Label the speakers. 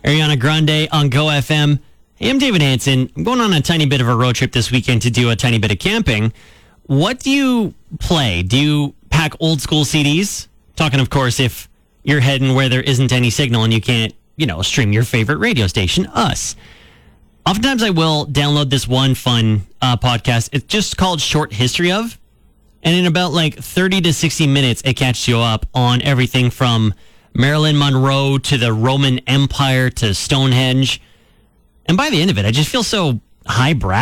Speaker 1: Ariana Grande on Go FM. Hey, I'm David Hansen. I'm going on a tiny bit of a road trip this weekend to do a tiny bit of camping. What do you play? Do you pack old school CDs? Talking, of course, if you're heading where there isn't any signal and you can't, stream your favorite radio station, us. Oftentimes I will download this one fun podcast. It's just called Short History Of. And in about 30 to 60 minutes, it catches you up on everything from Marilyn Monroe to the Roman Empire to Stonehenge. And by the end of it, I just feel so highbrow.